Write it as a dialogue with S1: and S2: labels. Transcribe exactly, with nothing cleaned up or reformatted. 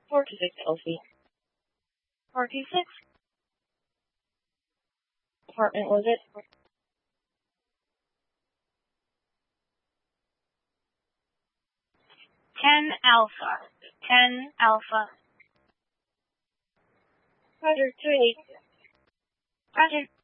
S1: forty-six Elsie. forty-six. Apartment was it?
S2: ten Alpha. ten Alpha.
S1: Roger, two eight.
S2: Roger.